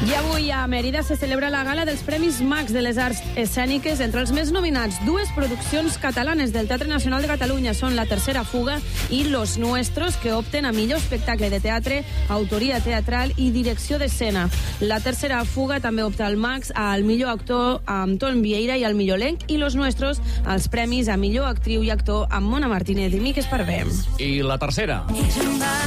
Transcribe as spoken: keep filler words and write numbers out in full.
I avui a Mèrida se celebra la gala dels Premis Max de les Arts Escèniques. Entre els més nominats, dues produccions catalanes del Teatre Nacional de Catalunya són La Tercera Fuga i Los Nuestros, que opten a millor espectacle de teatre, autoria teatral i direcció d'escena. La Tercera Fuga també opta al Max, al millor actor amb Ton Vieira i al millor elenc, i Los Nuestros als premis a millor actriu i actor amb Mona Martínez i Mique Esparvé. I la tercera?